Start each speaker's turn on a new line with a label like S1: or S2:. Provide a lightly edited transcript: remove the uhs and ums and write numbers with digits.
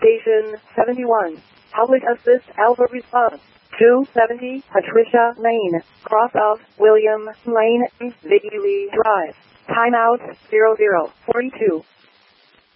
S1: Station 71. Public Assist Alpha Response. 270 Patricia Lane, cross of William Lane, Vicky Lee Drive. Timeout 0042.